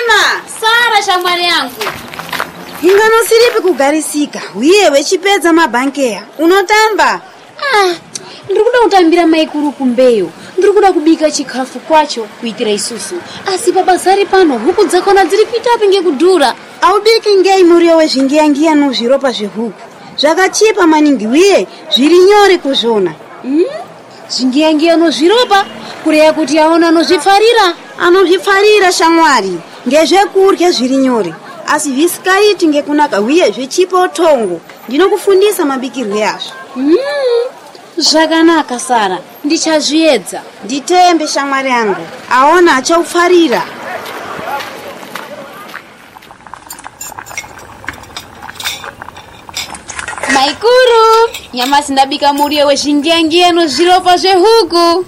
Halima! Sara shamwari yangu. Ingano siripi kugarisika. Uye wechipedza mabankeya. Unotamba? Ndikuda kutambira maikuru kumbeyo. Ndikuda kubika chikafu kwacho kuitira isusu. Asi babazari pano huku dzakona dziri kuita pinge kudhura. Aubiki ngei muriyo wezvingiyangiya nozviropa zvehuku. Zvakachipa maningi uye zviri nyore kuzvona. Zvingiyangiya nozviropa kureya kuti aona nozvifarira. Anozvifarira shamwari. Ngezvekurya zviri nyore. Asi visikaiti ngekunaka uye zvichipa utongo. Ndinokufundisa mabikirwe azvo. Zvakanaka Sara, ndichazviedza. Nditembe shamwari yangu. Aona achaufarira. Maikuru, nyamasi ndabika muriyo wezvingiyangiya nozviropa zvehuku.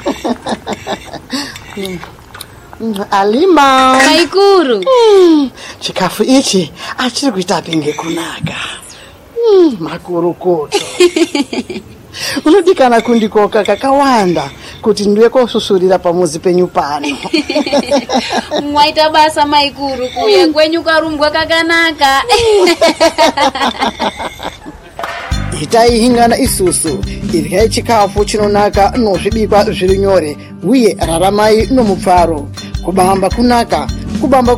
Halima. Maikuru. Chikafu ichi achiri kuita pinge kunaka. Makurukoto. Unodikana kundikoka kakawanda kuti ndiwe kosusurira pamuzi penyu pano. Mwaita basa maikuru kuya kwenyu karumbwa kakanaka. Itai hingana isusu iryai chikafu chinonaka nozvibikwa zviri nyore uye raramai nomupfaro kubamba kunaka kubamba